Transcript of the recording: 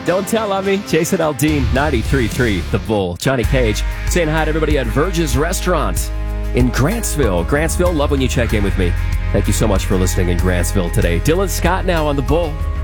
Don't tell on me. Jason Aldean, 93.3 The Bull. Johnny Cage saying hi to everybody at Verge's Restaurant in Grantsville. Grantsville, love when you check in with me. Thank you so much for listening in Grantsville today. Dylan Scott now on The Bull.